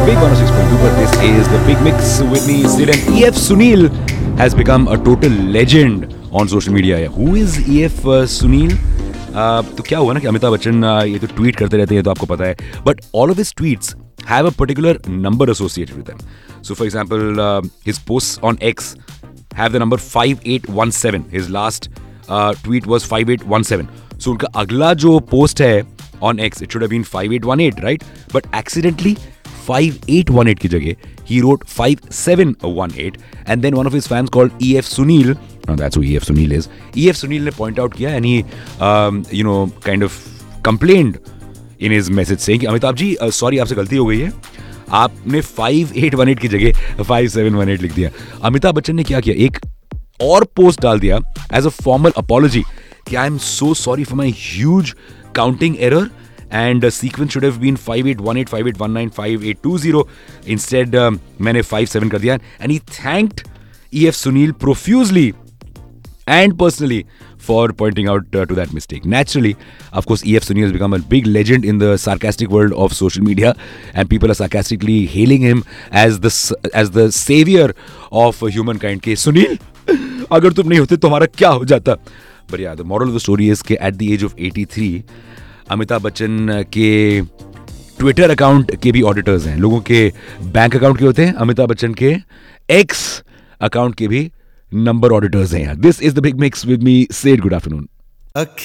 Big 106.2, but this is the Big Mix with me, Sid, and EF Sunil has become a total legend on social media. Who is EF Sunil? तो क्या हुआ ना कि अमिताभ बच्चन ये तो tweet करते रहते हैं, तो आपको पता है, but all of his tweets have a particular number associated with them. So for example his post on x have the number 5817. His last tweet was 5817. So उनका अगला जो post है on X, it should have been 5818, right? But accidentally 5818 की जगह he wrote 5718, and then one of his fans called EF Sunil, now that's who EF Sunil is, EF Sunil ने point out किया, and he kind of complained in his message saying कि Amitabh ji sorry, आपसे गलती हो गई है, आपने 5818 की जगह 5718 लिख दिया. अमिताभ बच्चन ने क्या किया, एक और पोस्ट डाल दिया एज अ फॉर्मल अपॉलॉजी कि I am so sorry for my huge counting error and sequence should have been 5818, 5819, 5820. Instead मैंने 57 कर दिया, and he thanked EF Sunil profusely and personally for pointing out to that mistake. Naturally, of course, EF Sunil has become a big legend in the sarcastic world of social media, and people are sarcastically hailing him as the savior of humankind. के Sunil, अगर तुम नहीं होते तो हमारा क्या हो जाता? But yeah, the moral of the story is कि at the age of 83, Amitabh Bachchan के ट्विटर अकाउंट के भी ऑडिटर्स हैं. लोगों के बैंक अकाउंट के होते हैं, अमिताभ बच्चन के एक्स अकाउंट के भी नंबर ऑडिटर्स हैं यार. This is the big mix with me. Said good afternoon.